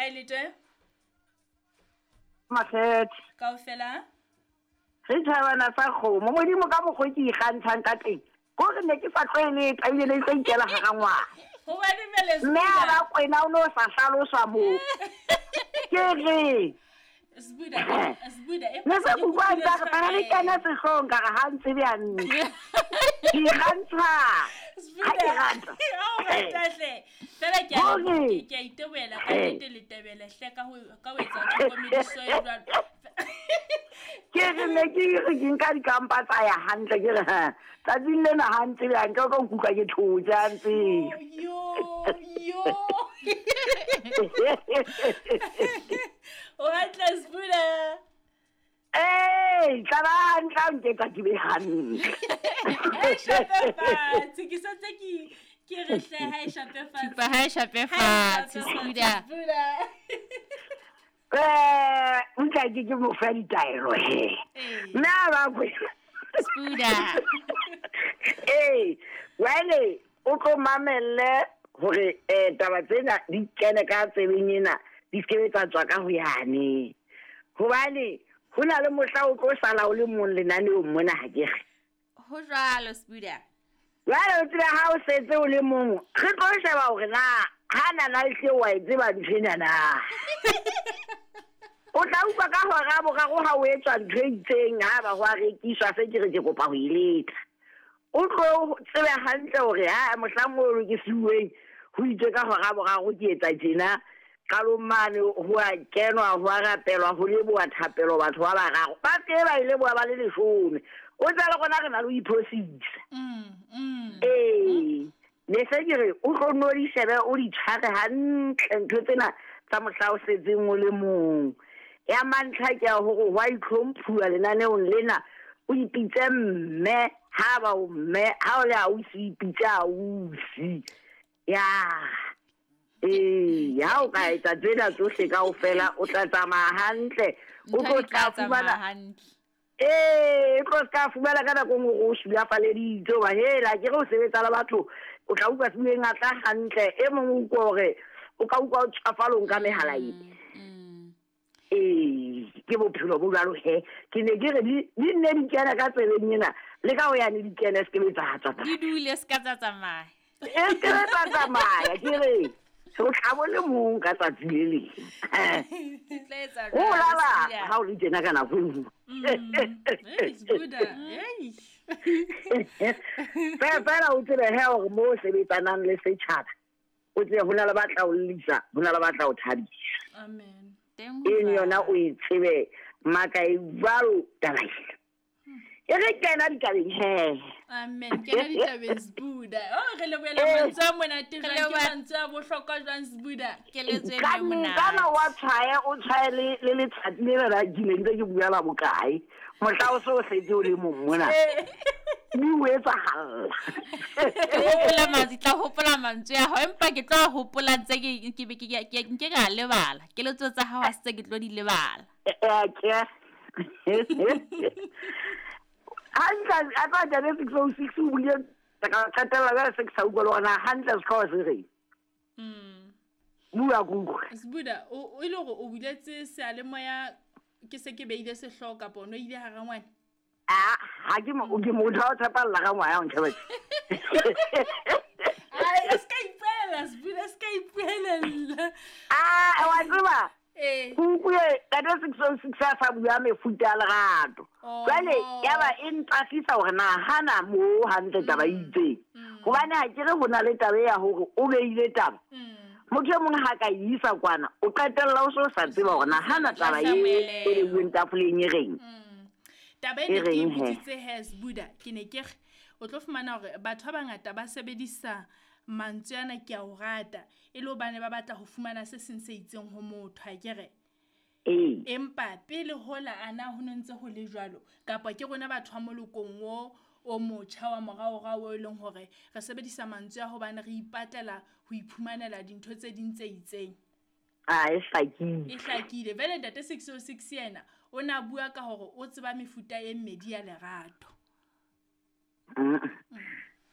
Lete Makgethe kaofela re thabana sa kgomo modimo ka mokgo ke ikgantshang ka teng go re ne ke sa tlwaele ka ile le tsentela ga ngwana ho ba di mele mme a ba kwena o no sa hlalosa mo ke re Sbuda ne se go kwa ka re para le kana se hlong ka ga ntse be an ke ikgantsha Sbuda oh matahle fela ke a itebela ka le tebele hle ka ho etsa tlhokomediso e jwalo ke re ne ke re ke nka di kampa tsa ya hantle ke re tsa dile na hantle ya nka go kuka ke thoja ntse yo o hatla Sbuda tla nke ka ke be hantle ke sa tse ke re hle ha shapefatse Sbuda nka ke mo fa ditaelo nna ba go Sbuda wale o tlo mamelle hore taba tsena di kene ka tsebengena di skebetsa tswa ka ho yane hobane hona le mohla o tlo sala o le mong lenane o mona ha ke ho jwalo Sbuda wale o tsela ha o setse o le mong re tlo sheba hore na hana na hle wa tseba dithena na o tla utlwa ka hora bogago ha o etswa ntho e itseng ha ba ho a rekiswa se ke re ke kopa ho ileta o tlo tsebe hantle hore ha mohlamolo ke siuweng ho itse ka hora bogago ke etsa tjena kalomane ho a kenwa ho a rapelwa ho leboa thapelo batho ba barago ba tse ba ile boa ba le 10 o tla le gona re na le ho iphosisa ne se ke re o tlo no di shebe o di tshware hantle ntho tsena tsa mohla o setseng o le mong ya mantlha ke a hore wa itlhomphuwa lenaneong lena o ipitse mme ha ba o mme ha o le a o se ipitse a usi ya ha o ka etsa tsena tsohle kaofela o tla tsamaya hantle o tlo tla fumana o tlo tla fumana ka nako nngwe go sulafalleditse ba hela ke go sebetsa le batho o tla utlwa sebueng a tla hantle e mongwe o utlwa hore o ka utlwa o tshwafalong ka mehala ke bophelo bo jalo he ke ne ke re di nne di kena ka tsebeng ena le ka ho yane di kena se ke betsa di dule se ka tsamaya ke re tsamaya ke re so tlabo le mong ka tsatsi le o lala ha o le tjena ka nako fela o tsebe he hore mo sebetsanang le setjhaba o tsebe ho na le batla o lisa ho na le batla o thabisa amen yona o itsebe maka e valo tabaile e re kena di tabeng he amen kena di tabeng Sbuda re le boela mantsa mona tira ke mantsa bo hlokwa jwang Sbuda ke letswe le mona kana wa tshaya o tshaya le tsatsi le ra dileng tse ke bua la bokae mohla o so setse o le mong mona ni o etsa halla hopola mazitla hopola mantswe ya ho empa ke tlo hopola ntse ke ga lebala ke letso tsa ha wa se ke tlo di lebala a tla jane 606 o bule ka qetella ka 6 utlwa le gona hantle se ka wa se re bua kuku Sbuda o ile go o buletse sealemoya ke se ke beile sehloho ka pono ile ha ga ngwana ha ke mo tla tsapalla ga ngwana o ntshebetse ai ska ipela Sbuda ska ipela wa tseba kukuye ka 606 sa bua mefuta le gato jwale ya ba e ntafisa hore na hana mo hantle taba itse gobane ha ke re bona le taba ya hore o beile taba motho mongwe ha ka isa kwana o qetella o so sa tseba hore na hana taba e wentafoleng e reng taba ene ke butsitse Sbuda ke ne ke o tlo fumana hore batho ba bangata ba sebedisa mantswe ana ke a o rata e le bane ba batla ho fumana se seng se itseng ho motho ha ke re empa pele hola ana ho ntse ho le jwalo kapa ke rona batho ba molokong o motjha wa morao e leng hore re sebedisa mantswe a hobane re ipatlela ho iphumanela dintho tse ding tse itseng e hlakile vele data 606 yena o na bua ka hore o tseba mefuta e mmedi ya lerato